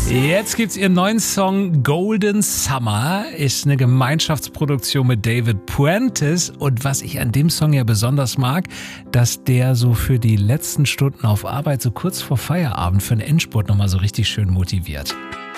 Jetzt gibt's ihren neuen Song Golden Summer, ist eine Gemeinschaftsproduktion mit David Puentes und was ich an dem Song ja besonders mag, dass der so für die letzten Stunden auf Arbeit so kurz vor Feierabend für den Endspurt nochmal so richtig schön motiviert.